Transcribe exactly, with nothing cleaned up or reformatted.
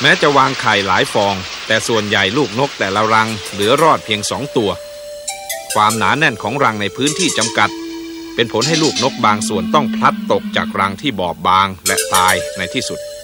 ม้จะวางไข่หลายฟองแต่ส่วนใหญ่ลูกนกแต่ละรังเหลือรอดเพียงสองตัวความหนาแน่นของรังในพื้นที่จำกัดเป็นผลให้ลูกนกบางส่วนต้องพลัดตกจากรังที่บอบบางและตายในที่สุด